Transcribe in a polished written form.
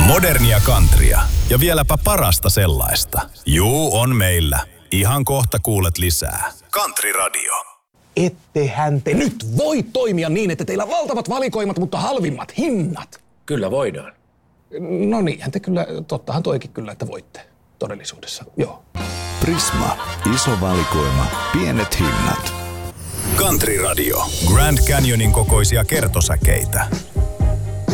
Modernia countrya ja vieläpä parasta sellaista. Juu, on meillä. Ihan kohta kuulet lisää. Country Radio. Ettehän te nyt voi toimia niin, että teillä on valtavat valikoimat, mutta halvimmat hinnat. Kyllä voidaan. No niinhän te kyllä, tottahan toikin kyllä, että voitte todellisuudessa, joo. Prisma, iso valikoima, pienet hinnat. Country Radio. Grand Canyonin kokoisia kertosäkeitä.